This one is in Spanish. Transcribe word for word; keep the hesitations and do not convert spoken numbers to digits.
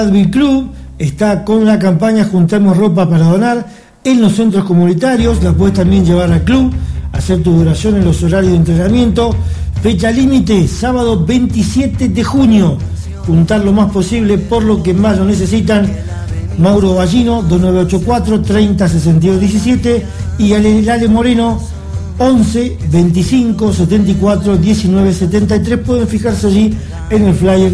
Advil Club está con la campaña Juntemos Ropa para Donar en los centros comunitarios. La puedes también llevar al club, hacer tu duración en los horarios de entrenamiento. Fecha límite, sábado veintisiete de junio. Juntar lo más posible por lo que más lo necesitan. Mauro Ballino, dos nueve ocho cuatro, treinta, sesenta y dos, diecisiete, y Ale, Ale Moreno, once, veinticinco, setenta y cuatro, diecinueve, setenta y tres. Pueden fijarse allí en el flyer